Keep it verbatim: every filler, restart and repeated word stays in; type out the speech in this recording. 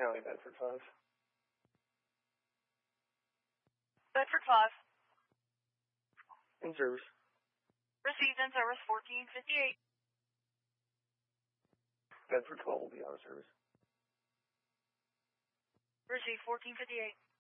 County, Bedford five. Bedford five. In service. Received in service fourteen fifty-eight. Bedford twelve will be out of service. Received fourteen fifty-eight.